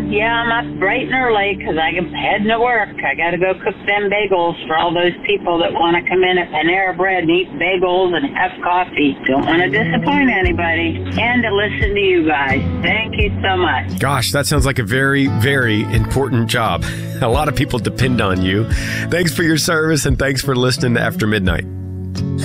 Yeah, I'm up bright and early because I'm heading to work. I got to go cook them bagels for all those people that want to come in at Panera Bread and eat bagels and have coffee. Don't want to disappoint anybody. And to listen to you guys. Thank you so much. Gosh, that sounds like a very, very important job. A lot of people depend on you. Thanks for your service and thanks for listening to After Midnight.